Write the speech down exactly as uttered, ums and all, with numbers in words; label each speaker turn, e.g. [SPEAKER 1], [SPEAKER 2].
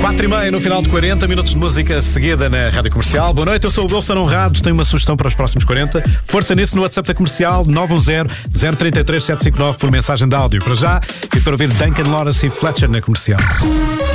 [SPEAKER 1] quatro e meia no final de quarenta minutos de música seguida na Rádio Comercial. Boa noite, eu sou o Wilson Honrado. Tenho uma sugestão para os próximos quarenta. Força nisso no WhatsApp da Comercial nove um zero, zero três três, sete cinco nove por mensagem de áudio. Para já, fico para ouvir Duncan Lawrence e Fletcher na Comercial.